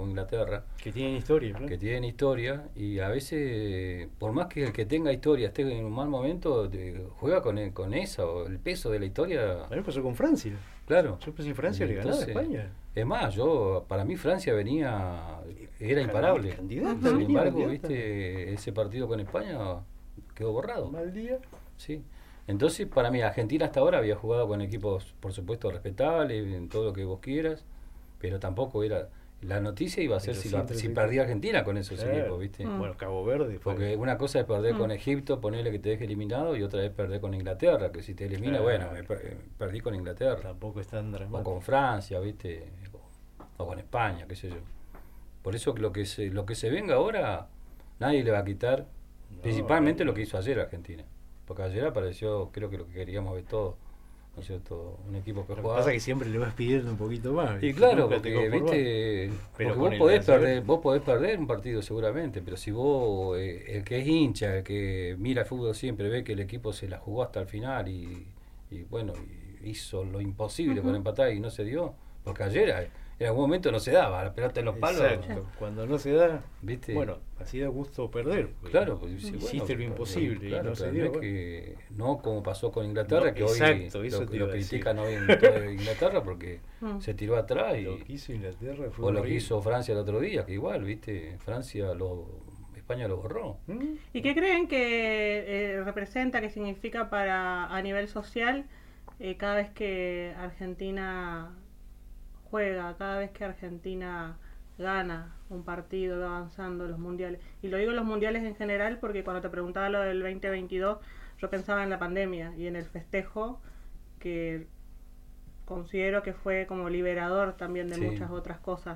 como Inglaterra. Que tienen historia, ¿no? Que tienen historia, y a veces, por más que el que tenga historia esté en un mal momento, juega con eso, el peso de la historia. A mí me pasó con Francia. Claro. Yo pensé en Francia le ganaba a España. Es más, para mí Francia era imparable. Candidata, Sin venía embargo, candidata. viste, ese partido con España quedó borrado. Mal día. Sí. Entonces, para mí, Argentina hasta ahora había jugado con equipos, por supuesto, respetables, en todo lo que vos quieras, pero tampoco era... La noticia iba a ser si perdía Argentina con esos equipos, ¿viste? Bueno, Cabo Verde. Porque una cosa es perder con Egipto, ponerle que te deje eliminado, y otra es perder con Inglaterra, que si te elimina, bueno, perdí con Inglaterra. Tampoco es tan dramático. O con Francia, ¿viste? O con España, qué sé yo. Por eso que lo que se venga ahora, nadie le va a quitar, principalmente lo que hizo ayer Argentina. Porque ayer apareció, creo que lo que queríamos ver todos, ¿no es cierto? Un equipo que Lo que jugaba. pasa es que siempre le vas pidiendo un poquito más. Y claro, porque, ¿viste? Pero porque vos podés perder un partido seguramente, pero si vos, el que es hincha, el que mira el fútbol siempre, ve que el equipo se la jugó hasta el final y bueno, hizo lo imposible para empatar y no se dio, porque ayer en algún momento no se daba, la pelota en los palos. Exacto. Cuando no se da, ¿viste? bueno, así da gusto perder. Claro, pues, hiciste lo imposible claro, y no se no dio. es que, no como pasó con Inglaterra, No, que exacto, hoy eso lo critican hoy en toda Inglaterra porque se tiró atrás. Lo que hizo Inglaterra fue o lo que hizo Francia el otro día, que igual, ¿viste? España lo borró. ¿Y qué creen que representa, que significa a nivel social, cada vez que Argentina juega, cada vez que Argentina gana un partido, va avanzando en los mundiales? Y lo digo los mundiales en general porque cuando te preguntaba lo del 2022, yo pensaba en la pandemia y en el festejo, que considero que fue como liberador también de muchas otras cosas.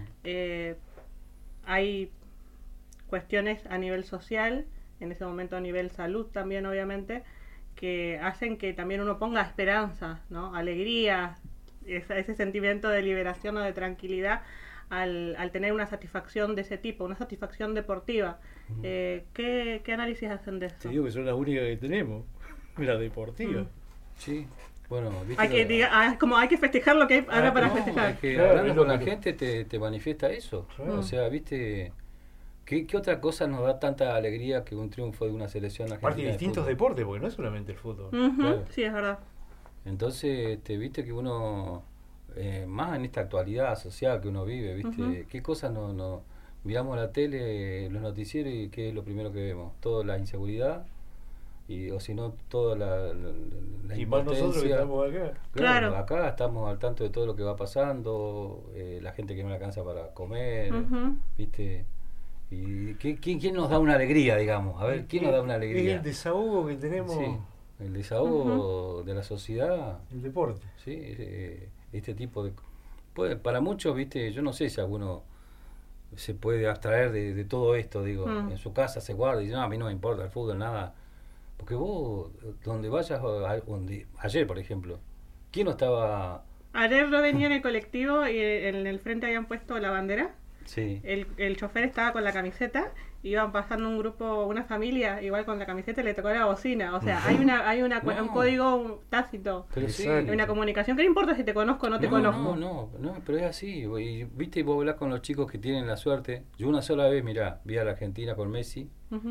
Hay cuestiones a nivel social, en ese momento a nivel salud también, obviamente, que hacen que también uno ponga esperanza, ¿no? Alegría, ese sentimiento de liberación o de tranquilidad al tener una satisfacción de ese tipo, una satisfacción deportiva. ¿Qué análisis hacen de eso? Te digo que son las únicas que tenemos, la deportiva. Sí, bueno, hay que festejar lo que hay ahora para festejar. Es que hablando con la gente te manifiesta eso. O sea, viste, ¿qué otra cosa nos da tanta alegría que un triunfo de una selección argentina? Aparte de distintos deportes, porque no es solamente el fútbol. Claro. Sí, es verdad. Entonces, viste que uno, más en esta actualidad social que uno vive, viste, qué cosas no miramos la tele, los noticieros, y qué es lo primero que vemos, toda la inseguridad, o si no, toda la y más nosotros que estamos acá. Claro, acá estamos al tanto de todo lo que va pasando, la gente que no le alcanza para comer, viste. ¿Y quién nos da una alegría, digamos? A ver, ¿quién nos da una alegría? Es el desahogo que tenemos. Sí, el desahogo de la sociedad. El deporte. Sí, este tipo de... para muchos, viste, yo no sé si alguno se puede abstraer de todo esto, digo, en su casa se guarda y dice, no, a mí no me importa el fútbol, nada. Porque vos, donde vayas, ayer, por ejemplo, ¿quién no estaba...? Ayer yo venía en el colectivo y en el frente habían puesto la bandera. Sí. El chofer estaba con la camiseta, iban pasando un grupo, una familia, igual con la camiseta, y le tocó la bocina. O sea, hay un código tácito, pero sí, hay una comunicación que no importa si te conozco o no te conozco. No, pero es así. Y, viste, vos hablás con los chicos que tienen la suerte. Yo una sola vez, mirá, vi a la Argentina con Messi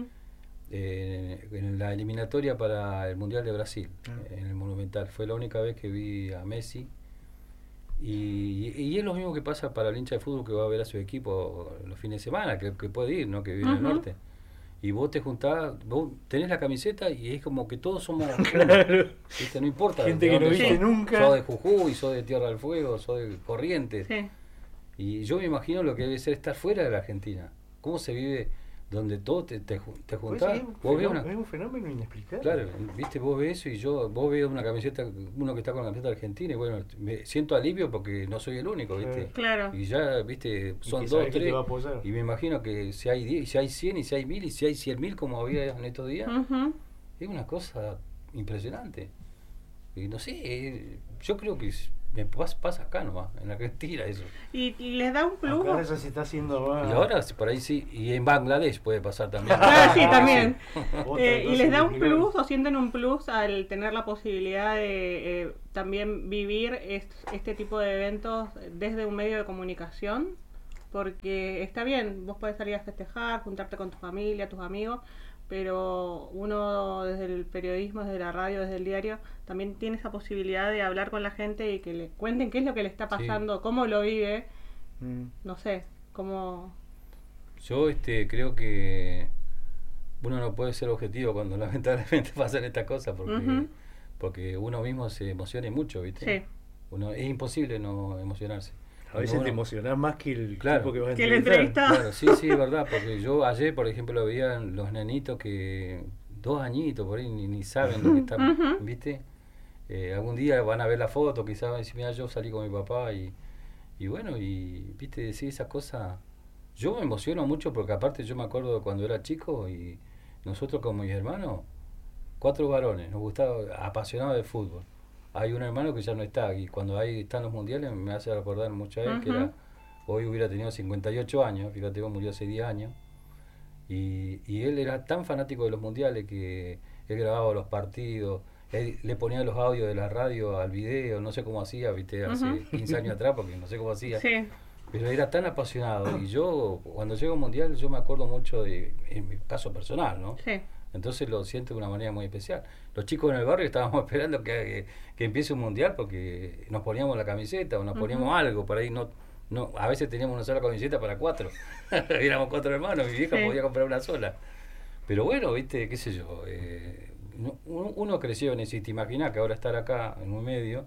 en la eliminatoria para el Mundial de Brasil, en el Monumental. Fue la única vez que vi a Messi. Y es lo mismo que pasa para el hincha de fútbol que va a ver a su equipo los fines de semana, que puede ir, ¿no? Que vive en el norte. Y vos te juntás, vos tenés la camiseta y es como que todos somos claro. ¿Viste? No importa. Gente que no viste nunca. Sos de Jujuy, sos de Tierra del Fuego, sos de Corrientes. Sí. Y yo me imagino lo que debe ser estar fuera de la Argentina. ¿Cómo se vive donde todos te juntás? Es un fenómeno inexplicable. Claro, viste, vos ves eso y vos ves una camiseta, uno que está con la camiseta argentina, y bueno, me siento alivio porque no soy el único, viste. Claro. Y ya, viste, son 2, 3, y me imagino que si hay 10, y si hay 100, y si hay 1000, y si hay 100.000 como había en estos días, es una cosa impresionante. Y no sé, yo creo que me pasa acá nomás, en Argentina eso. Y les da un plus. Acá eso se está haciendo más. Y ahora por ahí sí, y en Bangladesh puede pasar también. Sí, también. Y les da un plus, o sienten un plus al tener la posibilidad de también vivir este tipo de eventos desde un medio de comunicación. porque está bien, vos podés salir a festejar, juntarte con tu familia, tus amigos, pero uno desde el periodismo, desde la radio, desde el diario, también tiene esa posibilidad de hablar con la gente y que le cuenten qué es lo que le está pasando, cómo lo vive, no sé, cómo... Yo creo que uno no puede ser objetivo cuando lamentablemente pasan estas cosas porque uno mismo se emociona mucho, ¿viste? Sí. Es imposible no emocionarse. A veces te emocionás más que el tipo que vas a que el entrevistar. Claro, sí, es verdad, porque yo ayer, por ejemplo, lo veían los nenitos que 2 añitos por ahí ni saben lo que están, ¿viste? Algún día van a ver la foto, quizás van a decir, mira, yo salí con mi papá y bueno, y viste, decir esas cosas. Yo me emociono mucho porque aparte yo me acuerdo de cuando era chico y nosotros con mis hermanos, 4 varones, nos gustaba, apasionados del fútbol. Hay un hermano que ya no está y cuando ahí están los mundiales me hace recordar mucho a él, que hoy hubiera tenido 58 años, fíjate, murió hace 10 años. Y él era tan fanático de los mundiales que él grababa los partidos, él le ponía los audios de la radio al video, no sé cómo hacía, viste, hace 15 años atrás, porque no sé cómo hacía. Sí. Pero era tan apasionado y yo, cuando llego a un mundial, yo me acuerdo mucho en mi caso personal, ¿no? Sí. Entonces lo siento de una manera muy especial. Los chicos en el barrio estábamos esperando que empiece un mundial porque nos poníamos la camiseta o nos poníamos algo, por ahí no a veces teníamos una sola camiseta para 4. Éramos 4 hermanos, mi vieja podía comprar una sola. Pero bueno, viste, qué sé yo, uno creció en eso, te imaginás que ahora estar acá en un medio,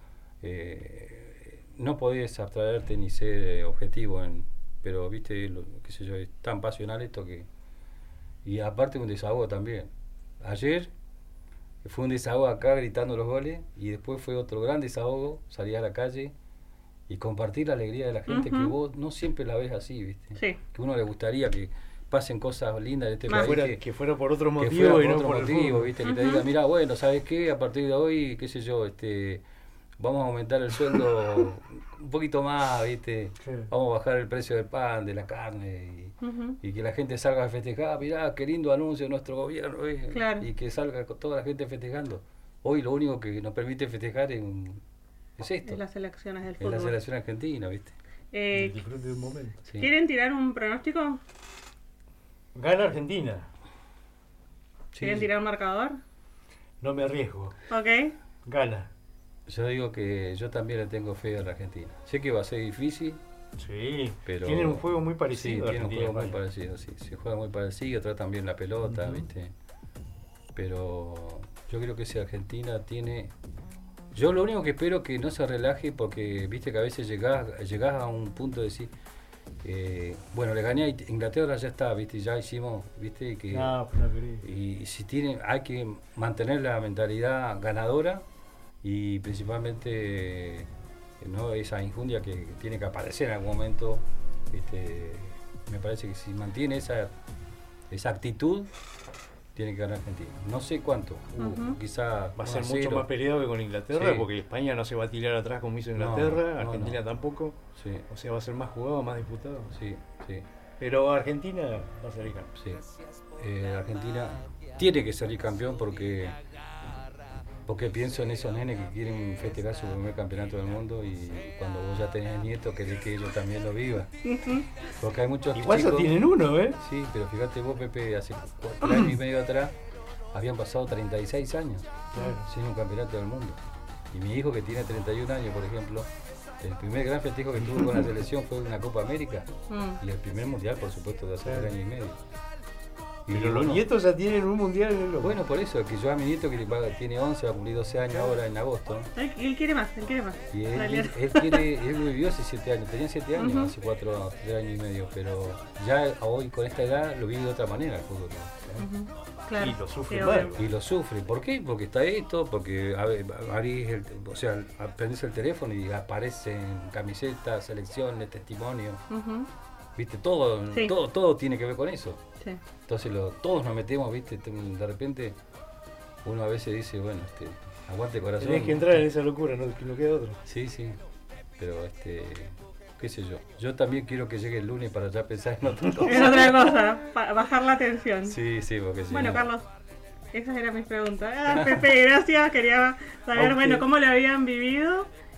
no podés abstraerte ni ser objetivo, pero viste, qué sé yo, es tan pasional esto que... Y aparte un desahogo también. Ayer fue un desahogo acá gritando los goles y después fue otro gran desahogo, salir a la calle y compartir la alegría de la gente que vos no siempre la ves así, ¿viste? Sí. Que uno le gustaría que pasen cosas lindas de este país. Que fuera por otro motivo que fuera por y no otro por motivo, el ¿viste? Que te diga, mira, bueno, ¿sabes qué? A partir de hoy, qué sé yo, vamos a aumentar el sueldo un poquito más, ¿viste? Sí. Vamos a bajar el precio del pan, de la carne y que la gente salga a festejar. Mirá, qué lindo anuncio de nuestro gobierno, claro. Y que salga toda la gente festejando. Hoy lo único que nos permite festejar es esto. Es las selecciones del fútbol. Es la selección argentina, ¿viste? Disfrute de un momento. Sí. ¿Quieren tirar un pronóstico? Gana Argentina. ¿Quieren tirar un marcador? No me arriesgo. Ok. Gana. Yo digo que yo también le tengo fe a la Argentina. Sé que va a ser difícil. Sí, pero tienen un juego muy parecido. Sí, tienen un juego muy parecido, sí. Se juega muy parecido, tratan bien la pelota, ¿viste? Pero yo creo que si Argentina tiene... Yo lo único que espero que no se relaje porque, viste, que a veces llegás a un punto de decir... bueno, le gané a Inglaterra, ya está, ¿viste? Ya hicimos, ¿viste? Y si hay que mantener la mentalidad ganadora y principalmente... ¿no? Esa injundia que tiene que aparecer en algún momento, me parece que si mantiene esa actitud tiene que ganar Argentina. No sé cuánto, quizá va a ser mucho más peleado que con Inglaterra, sí. Porque España no se va a tirar atrás como hizo Inglaterra, Argentina tampoco, sí. O sea, va a ser más jugado, más disputado. Sí. Pero Argentina va a salir campeón. Sí. Argentina tiene que salir campeón porque pienso en esos nenes que quieren festejar su primer campeonato del mundo y cuando vos ya tenés nietos querés que ellos también lo vivan. Porque hay muchos igual chicos... ya tienen uno, ¿eh? Sí, pero fíjate vos, Pepe, hace 4 años y medio atrás habían pasado 36 años sin un campeonato del mundo. Y mi hijo que tiene 31 años, por ejemplo, el primer gran festejo que tuvo con la selección fue una Copa América y el primer mundial, por supuesto, de hace 3 años y medio. Pero los nietos ya tienen un mundial en el loco. Bueno, por eso, que yo a mi nieto que tiene 11, va a cumplir 12 años ahora en agosto. Él quiere más. Y él vivió hace 7 años, tenía 7 años, hace 3 años y medio, pero ya hoy con esta edad lo vive de otra manera el fútbol. Claro. Y lo sufre mal. Y lo sufre. ¿Por qué? Porque está esto, porque prendés el teléfono y aparecen camisetas, selecciones, testimonios. ¿Viste? Todo tiene que ver con eso. Sí. Entonces todos nos metemos, ¿viste? De repente uno a veces dice, bueno, aguante corazón. Tenés que entrar en esa locura, no queda otro. Sí, pero qué sé yo. Yo también quiero que llegue el lunes para ya pensar en otra cosa. En otra cosa, bajar la tensión. Sí, porque sí. Bueno, Carlos, esas eran mis preguntas. Pepe, gracias. Quería saber, bueno, cómo lo habían vivido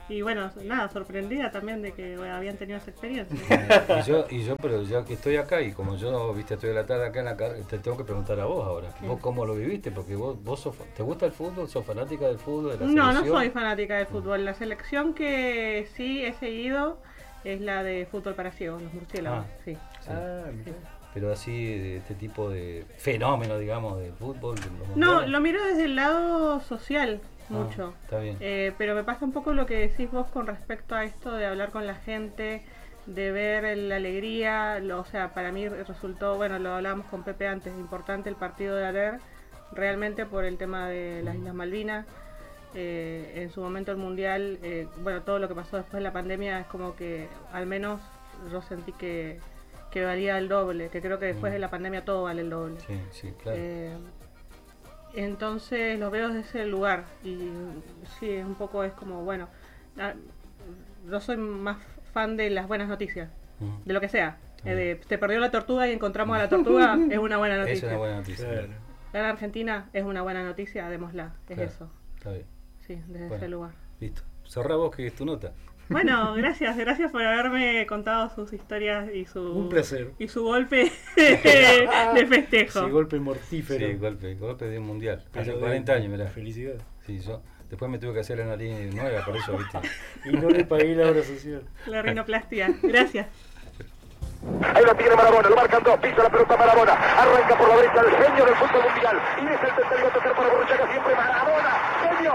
Y bueno, nada, sorprendida también de que habían tenido esa experiencia. Pero ya que estoy acá y como yo, viste, estoy a la tarde acá en la casa, te tengo que preguntar a vos ahora. ¿Vos cómo lo viviste? Porque vos ¿te gusta el fútbol? ¿Sos fanática del fútbol, de la selección? No soy fanática del fútbol. La selección que sí he seguido es la de fútbol para ciegos, los murciélagos. Sí. Sí. Pero así, de este tipo de fenómeno, digamos, de fútbol. No, lo miro desde el lado social. Mucho. Está bien. Pero me pasa un poco lo que decís vos con respecto a esto de hablar con la gente, de ver la alegría. O sea, para mí resultó, bueno, lo hablábamos con Pepe antes, importante el partido de ayer, realmente por el tema de las Islas Malvinas. En su momento el Mundial, bueno, todo lo que pasó después de la pandemia es como que al menos yo sentí que valía el doble, que creo que después de la pandemia todo vale el doble. Sí, claro. Entonces los veo desde ese lugar y sí, un poco es como, bueno, yo soy más fan de las buenas noticias, de lo que sea. Te perdió la tortuga y encontramos a la tortuga, es una buena noticia. Es una buena noticia. Claro. La Argentina es una buena noticia, démosla, es claro, eso. Está bien. Sí, desde ese lugar. Listo. Cerrá vos que es tu nota. Bueno, gracias por haberme contado sus historias y un placer. Y su golpe de festejo. Sí, golpe mortífero. Sí, golpe de un mundial. Hace 40 años, mirá. Felicidades. Sí, yo después me tuve que hacer la nariz nueva, por eso, viste. Y no le pagué la obra social. La rinoplastia. Gracias. Ahí lo tiene Maradona, lo marcan dos, pisa la pelota Maradona, arranca por la derecha el genio del fútbol mundial, y es el tercero a tocar para Borruchaga, siempre Maradona, genio,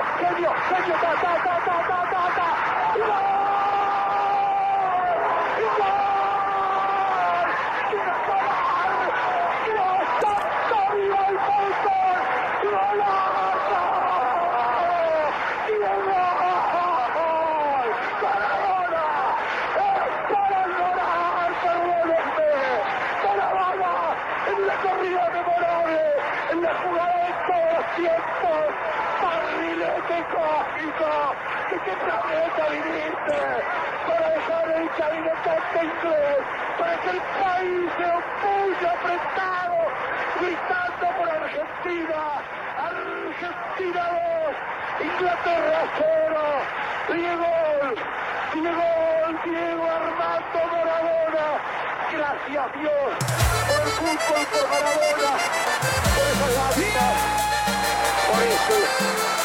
¡gol! ¿Qué planeta viniste? Para dejar el cabinetante inglés, para que el país se opulle apretado, gritando por Argentina. Argentina 2, Inglaterra 0. Diego Armando Maradona. Gracias Dios por el fútbol, por Maradona, por esas lágrimas, por eso.